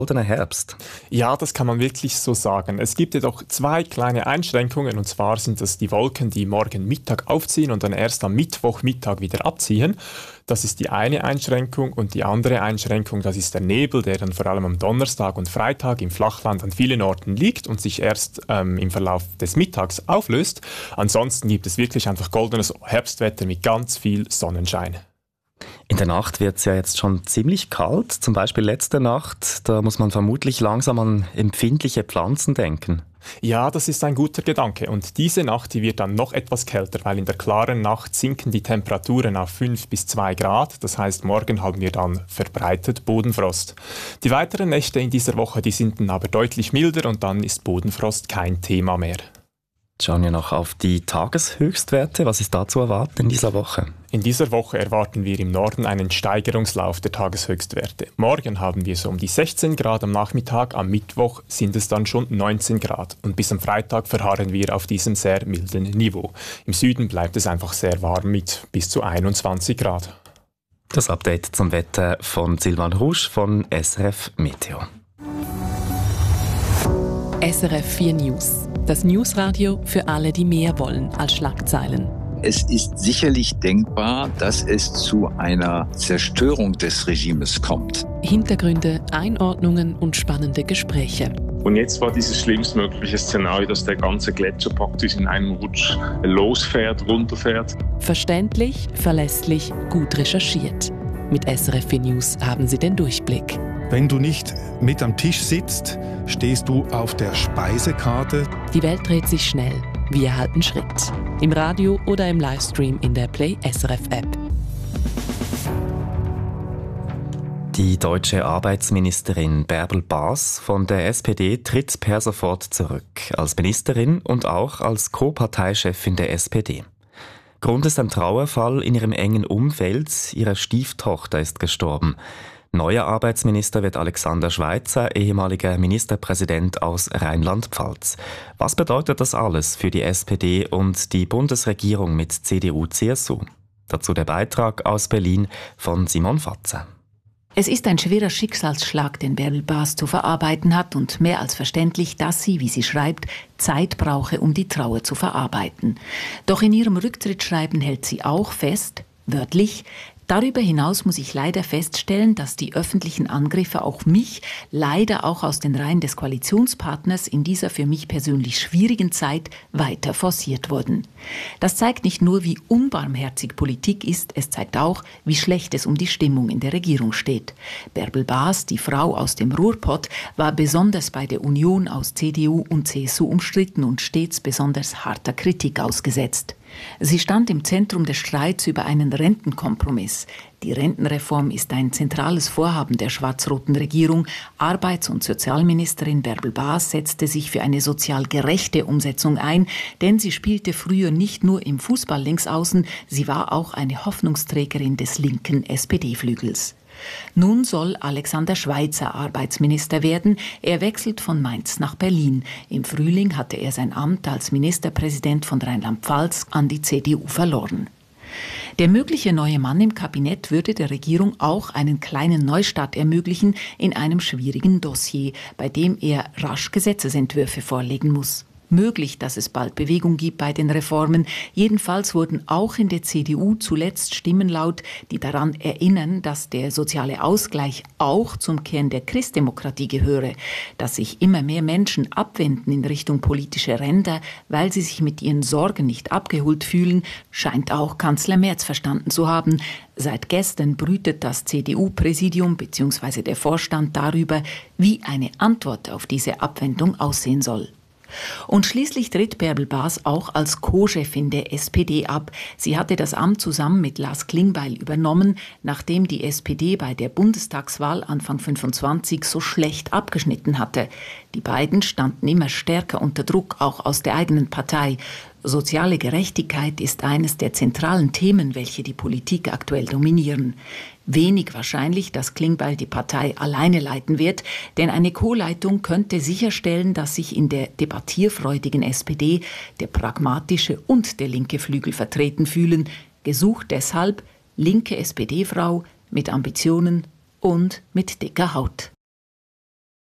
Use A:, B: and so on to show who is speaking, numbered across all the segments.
A: Goldener Herbst.
B: Ja, das kann man wirklich so sagen. Es gibt jedoch zwei kleine Einschränkungen, und zwar sind das die Wolken, die morgen Mittag aufziehen und dann erst am Mittwochmittag wieder abziehen. Das ist die eine Einschränkung, und die andere Einschränkung, das ist der Nebel, der dann vor allem am Donnerstag und Freitag im Flachland an vielen Orten liegt und sich erst im Verlauf des Mittags auflöst. Ansonsten gibt es wirklich einfach goldenes Herbstwetter mit ganz viel Sonnenschein.
A: In der Nacht wird es ja jetzt schon ziemlich kalt, zum Beispiel letzte Nacht. Da muss man vermutlich langsam an empfindliche Pflanzen denken.
B: Ja, das ist ein guter Gedanke. Und diese Nacht, die wird dann noch etwas kälter, weil in der klaren Nacht sinken die Temperaturen auf 5 bis 2 Grad. Das heißt, morgen haben wir dann verbreitet Bodenfrost. Die weiteren Nächte in dieser Woche, die sind dann aber deutlich milder und dann ist Bodenfrost kein Thema mehr.
A: Schauen wir noch auf die Tageshöchstwerte. Was ist da zu erwarten in dieser Woche?
B: In dieser Woche erwarten wir im Norden einen Steigerungslauf der Tageshöchstwerte. Morgen haben wir so um die 16 Grad am Nachmittag, am Mittwoch sind es dann schon 19 Grad. Und bis am Freitag verharren wir auf diesem sehr milden Niveau. Im Süden bleibt es einfach sehr warm mit bis zu 21 Grad.
A: Das Update zum Wetter von Silvan Rusch von SRF Meteo.
C: SRF 4 News. Das Newsradio für alle, die mehr wollen als Schlagzeilen.
D: Es ist sicherlich denkbar, dass es zu einer Zerstörung des Regimes kommt.
C: Hintergründe, Einordnungen und spannende Gespräche.
E: Und jetzt war dieses schlimmstmögliche Szenario, dass der ganze Gletscher praktisch in einem Rutsch losfährt, runterfährt.
C: Verständlich, verlässlich, gut recherchiert. Mit SRF 4 News haben Sie den Durchblick.
F: Wenn du nicht mit am Tisch sitzt, stehst du auf der Speisekarte.
C: Die Welt dreht sich schnell. Wir halten Schritt. Im Radio oder im Livestream in der Play SRF App.
A: Die deutsche Arbeitsministerin Bärbel Baas von der SPD tritt per sofort zurück. Als Ministerin und auch als Co-Parteichefin der SPD. Grund ist ein Trauerfall in ihrem engen Umfeld. Ihre Stieftochter ist gestorben. Neuer Arbeitsminister wird Alexander Schweitzer, ehemaliger Ministerpräsident aus Rheinland-Pfalz. Was bedeutet das alles für die SPD und die Bundesregierung mit CDU-CSU? Dazu der Beitrag aus Berlin von Simon Fatze.
G: Es ist ein schwerer Schicksalsschlag, den Bärbel Baas zu verarbeiten hat, und mehr als verständlich, dass sie, wie sie schreibt, Zeit brauche, um die Trauer zu verarbeiten. Doch in ihrem Rücktrittsschreiben hält sie auch fest, wörtlich: Darüber hinaus muss ich leider feststellen, dass die öffentlichen Angriffe auf mich, leider auch aus den Reihen des Koalitionspartners, in dieser für mich persönlich schwierigen Zeit weiter forciert wurden. Das zeigt nicht nur, wie unbarmherzig Politik ist, es zeigt auch, wie schlecht es um die Stimmung in der Regierung steht. Bärbel Baas, die Frau aus dem Ruhrpott, war besonders bei der Union aus CDU und CSU umstritten und stets besonders harter Kritik ausgesetzt. Sie stand im Zentrum des Streits über einen Rentenkompromiss. Die Rentenreform ist ein zentrales Vorhaben der schwarz-roten Regierung. Arbeits- und Sozialministerin Bärbel Baas setzte sich für eine sozial gerechte Umsetzung ein, denn sie spielte früher nicht nur im Fußball linksaußen, sie war auch eine Hoffnungsträgerin des linken SPD-Flügels. Nun soll Alexander Schweitzer Arbeitsminister werden. Er wechselt von Mainz nach Berlin. Im Frühling hatte er sein Amt als Ministerpräsident von Rheinland-Pfalz an die CDU verloren. Der mögliche neue Mann im Kabinett würde der Regierung auch einen kleinen Neustart ermöglichen in einem schwierigen Dossier, bei dem er rasch Gesetzesentwürfe vorlegen muss. Möglich, dass es bald Bewegung gibt bei den Reformen. Jedenfalls wurden auch in der CDU zuletzt Stimmen laut, die daran erinnern, dass der soziale Ausgleich auch zum Kern der Christdemokratie gehöre, dass sich immer mehr Menschen abwenden in Richtung politischer Ränder, weil sie sich mit ihren Sorgen nicht abgeholt fühlen, scheint auch Kanzler Merz verstanden zu haben. Seit gestern brütet das CDU-Präsidium bzw. der Vorstand darüber, wie eine Antwort auf diese Abwendung aussehen soll. Und schließlich tritt Bärbel Baas auch als Co-Chefin der SPD ab. Sie hatte das Amt zusammen mit Lars Klingbeil übernommen, nachdem die SPD bei der Bundestagswahl Anfang 25 so schlecht abgeschnitten hatte. Die beiden standen immer stärker unter Druck, auch aus der eigenen Partei. Soziale Gerechtigkeit ist eines der zentralen Themen, welche die Politik aktuell dominieren. Wenig wahrscheinlich, dass Klingbeil die Partei alleine leiten wird, denn eine Co-Leitung könnte sicherstellen, dass sich in der debattierfreudigen SPD der pragmatische und der linke Flügel vertreten fühlen. Gesucht deshalb linke SPD-Frau mit Ambitionen und mit dicker Haut.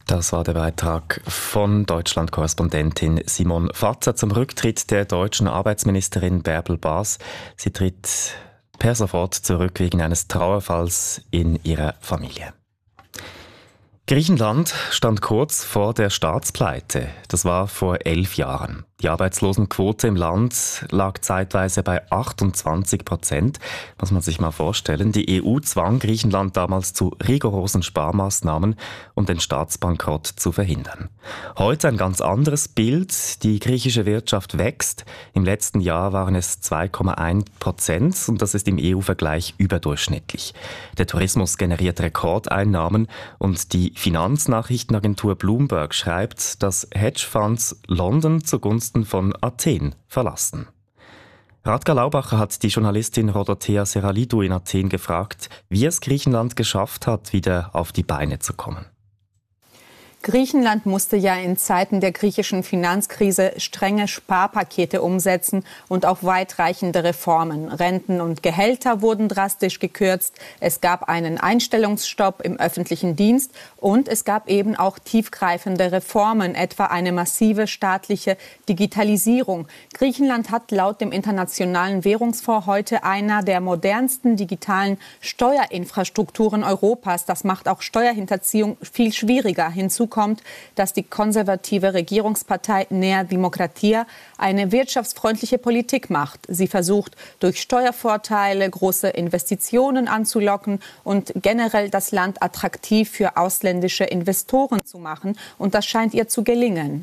A: Das war der Beitrag von Deutschland-Korrespondentin Simon Fatzer zum Rücktritt der deutschen Arbeitsministerin Bärbel Baas. Sie tritt per sofort zurück wegen eines Trauerfalls in ihrer Familie. Griechenland stand kurz vor der Staatspleite. Das war vor 11 Jahren. Die Arbeitslosenquote im Land lag zeitweise bei 28%. Muss man sich mal vorstellen. Die EU zwang Griechenland damals zu rigorosen Sparmaßnahmen, um den Staatsbankrott zu verhindern. Heute ein ganz anderes Bild. Die griechische Wirtschaft wächst. Im letzten Jahr waren es 2,1% und das ist im EU-Vergleich überdurchschnittlich. Der Tourismus generiert Rekordeinnahmen und die Finanznachrichtenagentur Bloomberg schreibt, dass Hedgefonds London zugunsten von Athen verlassen. Radka Laubacher hat die Journalistin Rodothea Seralidou in Athen gefragt, wie es Griechenland geschafft hat, wieder auf die Beine zu kommen.
H: Griechenland musste ja in Zeiten der griechischen Finanzkrise strenge Sparpakete umsetzen und auch weitreichende Reformen. Renten und Gehälter wurden drastisch gekürzt. Es gab einen Einstellungsstopp im öffentlichen Dienst und es gab eben auch tiefgreifende Reformen, etwa eine massive staatliche Digitalisierung. Griechenland hat laut dem Internationalen Währungsfonds heute einer der modernsten digitalen Steuerinfrastrukturen Europas. Das macht auch Steuerhinterziehung viel schwieriger. Hinzu kommt, dass die konservative Regierungspartei Nea Dimokratia eine wirtschaftsfreundliche Politik macht. Sie versucht, durch Steuervorteile große Investitionen anzulocken und generell das Land attraktiv für ausländische Investoren zu machen. Und das scheint ihr zu gelingen.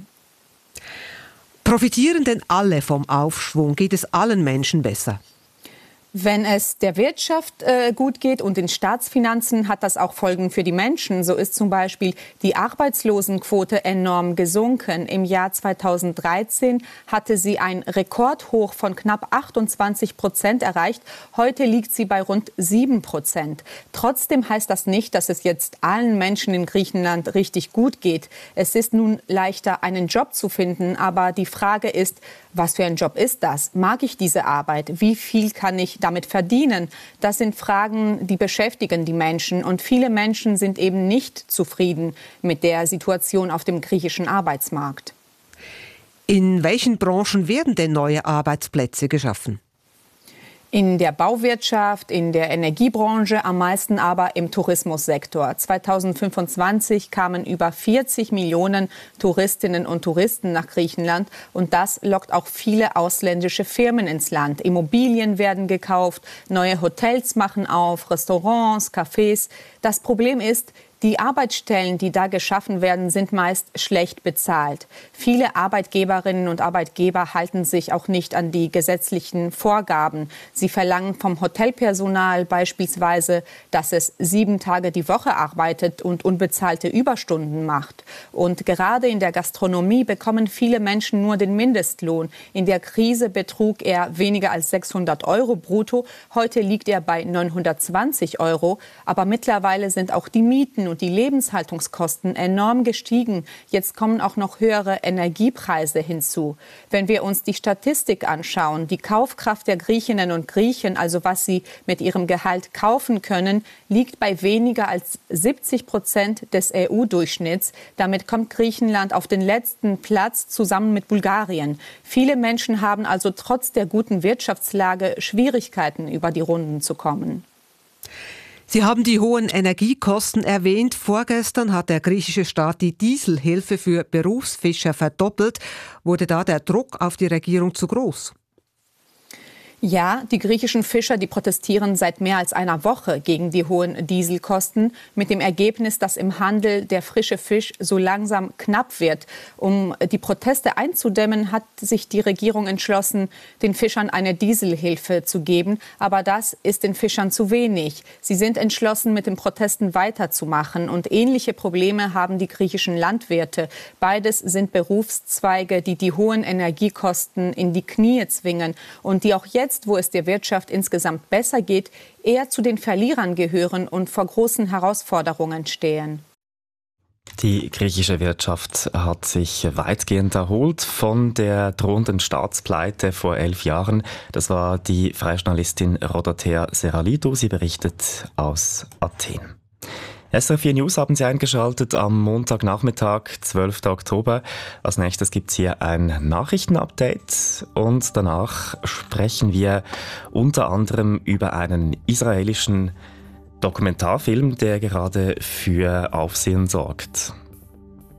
I: Profitieren denn alle vom Aufschwung? Geht es allen Menschen besser?
H: Wenn es der Wirtschaft gut geht und den Staatsfinanzen, hat das auch Folgen für die Menschen. So ist zum Beispiel die Arbeitslosenquote enorm gesunken. Im Jahr 2013 hatte sie ein Rekordhoch von knapp 28% erreicht. Heute liegt sie bei rund 7%. Trotzdem heißt das nicht, dass es jetzt allen Menschen in Griechenland richtig gut geht. Es ist nun leichter, einen Job zu finden. Aber die Frage ist, was für ein Job ist das? Mag ich diese Arbeit? Wie viel kann ich damit verdienen? Das sind Fragen, die beschäftigen die Menschen. Und viele Menschen sind eben nicht zufrieden mit der Situation auf dem griechischen Arbeitsmarkt.
I: In welchen Branchen werden denn neue Arbeitsplätze geschaffen?
H: In der Bauwirtschaft, in der Energiebranche, am meisten aber im Tourismussektor. 2025 kamen über 40 Millionen Touristinnen und Touristen nach Griechenland und das lockt auch viele ausländische Firmen ins Land. Immobilien werden gekauft, neue Hotels machen auf, Restaurants, Cafés. Das Problem ist, die Arbeitsstellen, die da geschaffen werden, sind meist schlecht bezahlt. Viele Arbeitgeberinnen und Arbeitgeber halten sich auch nicht an die gesetzlichen Vorgaben. Sie verlangen vom Hotelpersonal beispielsweise, dass es 7 Tage die Woche arbeitet und unbezahlte Überstunden macht. Und gerade in der Gastronomie bekommen viele Menschen nur den Mindestlohn. In der Krise betrug er weniger als 600 € brutto. Heute liegt er bei 920 €. Aber mittlerweile sind auch die Mieten und die Lebenshaltungskosten enorm gestiegen. Jetzt kommen auch noch höhere Energiepreise hinzu. Wenn wir uns die Statistik anschauen, die Kaufkraft der Griechinnen und Griechen, also was sie mit ihrem Gehalt kaufen können, liegt bei weniger als 70% des EU-Durchschnitts. Damit kommt Griechenland auf den letzten Platz zusammen mit Bulgarien. Viele Menschen haben also trotz der guten Wirtschaftslage Schwierigkeiten, über die Runden zu kommen.
I: Sie haben die hohen Energiekosten erwähnt. Vorgestern hat der griechische Staat die Dieselhilfe für Berufsfischer verdoppelt. Wurde da der Druck auf die Regierung zu groß?
H: Ja, die griechischen Fischer, die protestieren seit mehr als einer Woche gegen die hohen Dieselkosten, mit dem Ergebnis, dass im Handel der frische Fisch so langsam knapp wird. Um die Proteste einzudämmen, hat sich die Regierung entschlossen, den Fischern eine Dieselhilfe zu geben. Aber das ist den Fischern zu wenig. Sie sind entschlossen, mit den Protesten weiterzumachen. Und ähnliche Probleme haben die griechischen Landwirte. Beides sind Berufszweige, die die hohen Energiekosten in die Knie zwingen und die auch jetzt, wo es der Wirtschaft insgesamt besser geht, eher zu den Verlierern gehören und vor großen Herausforderungen stehen.
A: Die griechische Wirtschaft hat sich weitgehend erholt von der drohenden Staatspleite vor 11 Jahren. Das war die freie Journalistin Rodothea Seralidou. Sie berichtet aus Athen. SRF 4 News haben Sie eingeschaltet am Montagnachmittag, 12. Oktober. Als nächstes gibt es hier ein Nachrichtenupdate und danach sprechen wir unter anderem über einen israelischen Dokumentarfilm, der gerade für Aufsehen sorgt.